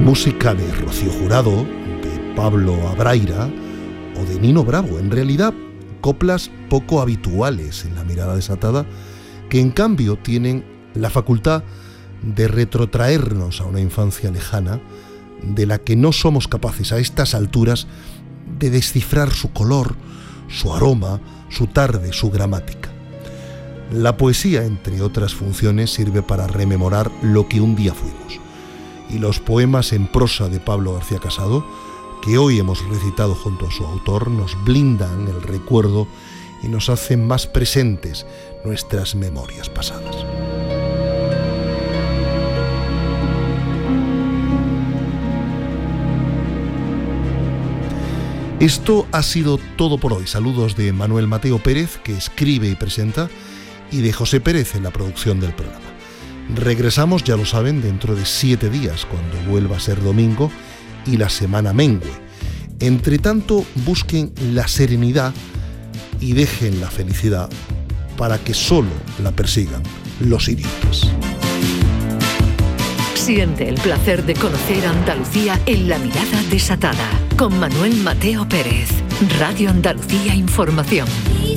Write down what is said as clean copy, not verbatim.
música de Rocío Jurado, de Pablo Abraira o de Nino Bravo. En realidad, coplas poco habituales en La Mirada Desatada, que en cambio tienen la facultad de retrotraernos a una infancia lejana de la que no somos capaces a estas alturas de descifrar su color, su aroma, su tarde, su gramática. La poesía, entre otras funciones, sirve para rememorar lo que un día fuimos. Y los poemas en prosa de Pablo García Casado, que hoy hemos recitado junto a su autor, nos blindan el recuerdo y nos hacen más presentes nuestras memorias pasadas. Esto ha sido todo por hoy. Saludos de Manuel Mateo Pérez, que escribe y presenta, y de José Pérez en la producción del programa. Regresamos, ya lo saben, dentro de 7 días, cuando vuelva a ser domingo y la semana mengue. Entre tanto, busquen la serenidad y dejen la felicidad para que solo la persigan los idiotas. Siente el placer de conocer Andalucía en La Mirada Desatada, con Manuel Mateo Pérez. Radio Andalucía Información.